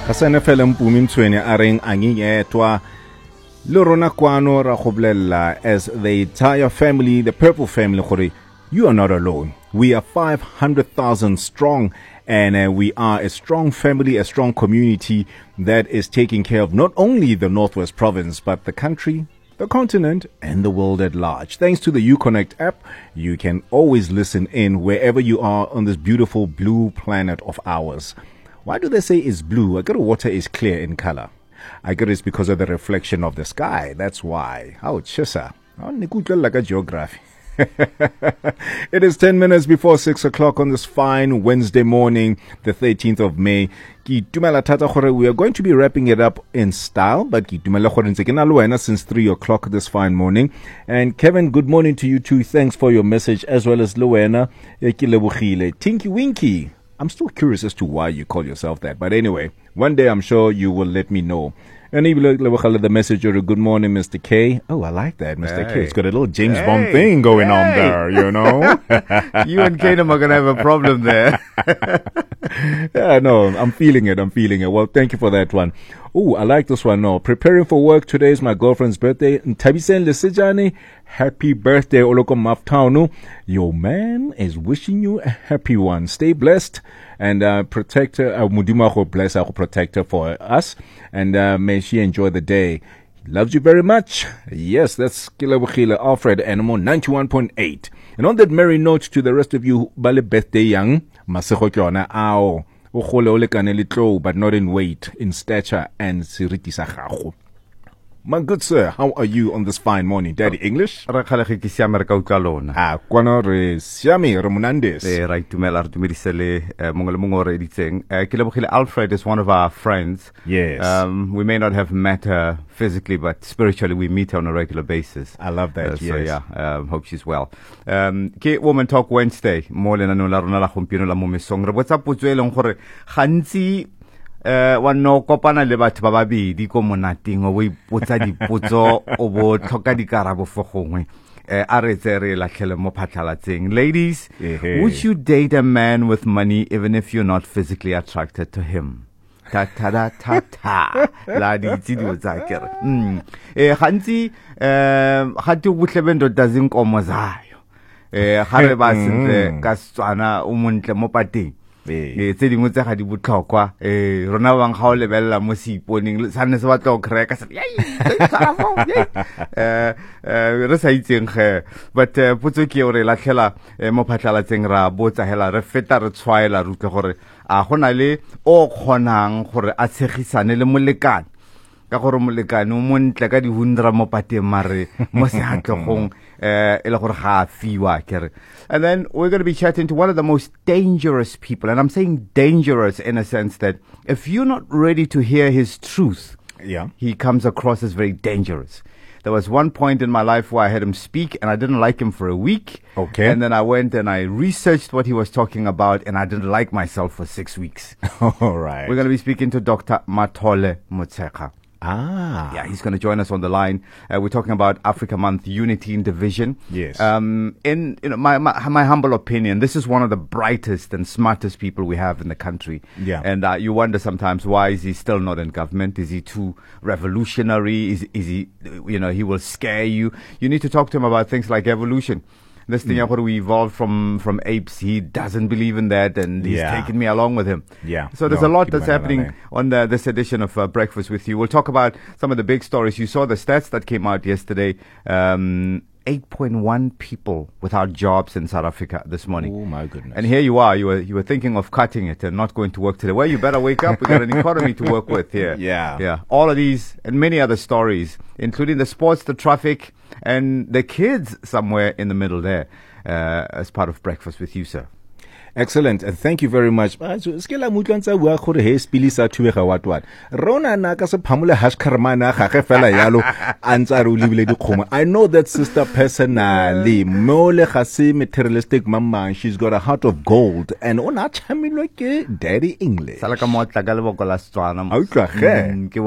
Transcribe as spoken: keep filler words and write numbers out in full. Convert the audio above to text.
Kasane fela mpumi mtweni areng angingedwa le rona kwano ra khoblela as the entire family, the Purple family, gore you are not alone. We are five hundred thousand strong, and uh, we are a strong family, a strong community that is taking care of not only the Northwest Province, but the country, the continent, and the world at large. Thanks to the Uconnect app, you can always listen in wherever you are on this beautiful blue planet of ours. Why do they say it's blue? I guess water is clear in color. I guess it's because of the reflection of the sky. That's why. Oh, chisa. Oh, like a geography. It is ten minutes before six o'clock on this fine Wednesday morning, the thirteenth of May. We are going to be wrapping it up in style, but since three o'clock this fine morning. And Kevin, good morning to you too. Thanks for your message, as well as Luena. Tinky Winky. I'm still curious as to why you call yourself that. But anyway, one day I'm sure you will let me know. And even the message or good morning, Mister K. Oh, I like that, Mister Hey. K. It's got a little James Hey. Bond thing going on Hey. there, you know? You and Kanem are going to have a problem there. Yeah, no, I'm feeling it. I'm feeling it. Well, thank you for that one. Oh, I like this one. No, preparing for work. Today is my girlfriend's birthday. Tabisen Lesejane, happy birthday, Oloko Maftaunu. Your man is wishing you a happy one. Stay blessed and uh, protect her. Uh, Mudimaho bless her, protect her for us. And uh, may she enjoy the day. He loves you very much. Yes, that's Kilabukhila Alfred Animal ninety-one point eight. And on that merry note to the rest of you, Bale birthday young, Masego Kyona Ao. But not in weight, in stature, and siriti sa gago. My good sir, how are you on this fine morning? Daddy English? Ra khalegi ke siame re ka utlwa lona. Ah, kwana re siame re monandes. Eh, ra itumela re tumedisele mongwe le mongwe o re editseng. Eh, ke lebogile Alfred is one of our friends. Yes. Um, we may not have met her physically, but spiritually we meet her on a regular basis. I love that, Uh, so yes. yeah, um, hope she's well. Um, ke Woman Talk Wednesday, mo le nano la rona la gompieno la mo mesong. Re botsa potso e leng gore gantsi eh wa no kopana le batho ba babedi ko monating o bo ipotsa dipotso o bo tlhoka dikarabo fo gongwe. Eh a re tse re latlhele mo phatlhalatseng. Ladies, Ehe. would you date a man with money even if you're not physically attracted to him? Ta ta da ta ta la di tsi di tsa kere. Mm. Eh gantsi eh ga te butlebendo doesn't komo zayo. Eh ga re ba sentle ka Setswana o montle mo pateng. Eh. Eh tse dingwe tse ga di botlhokwa eh rona bang ga o lebella mo siponing sa ne se batla go kreka sa yai tsarafo eh eh re sa itseng ge but eh, potso ke ore la tlhela eh, mo phatlhalatseng ra botsa hela re feta re tshwaela rutle gore a gona le o kgonang gore a tshegisane le molekane ka gore molekane o montle ka di hundra mo pateng mare mo sehatlogong eh ele gore ga fiwa kere. And then we're going to be chatting to one of the most dangerous people, and I'm saying dangerous in a sense that if you're not ready to hear his truth, Yeah. he comes across as very dangerous. There was one point in my life where I heard him speak and I didn't like him for a week. Okay. And then I went and I researched what he was talking about and I didn't like myself for six weeks. All right. We're going to be speaking to Doctor Mathole Motshekga. Ah. Yeah, he's going to join us on the line. Uh, we're talking about Africa Month, Unity in Division. Yes. Um, in you know, my, my my humble opinion, this is one of the brightest and smartest people we have in the country. Yeah. And uh, you wonder sometimes, why is he still not in government? Is he too revolutionary? Is is he, you know, he will scare you. You need to talk to him about things like evolution. This thing, mm. we evolved from, from apes, he doesn't believe in that, and he's Yeah. taken me along with him. Yeah. So there's No, a lot keep that's my eye on happening that. on the, this edition of uh, Breakfast with You. We'll talk about some of the big stories. You saw the stats that came out yesterday. Um, eight point one people without jobs in South Africa this morning. Oh my goodness. And here you are, you were you were thinking of cutting it and not going to work today. Well, you better wake up. We've got an economy to work with here. Yeah. Yeah. All of these and many other stories, including the sports, the traffic, and the kids somewhere in the middle there, uh, as part of Breakfast with You, sir. Excellent, and thank you very much. Skela mutlantsa bua gore he spilisa thuega what what. Rona na ka se phamole hash karmana ga ge fela yalo antsa re ulibile dikgomo. I know that sister personally. Mole ga se materialistic mama. She's got a heart of gold and ona chamilwe ke Daddy English. Sala ka motla ka leboko la Setswana. A utlwa ge. Mm, ke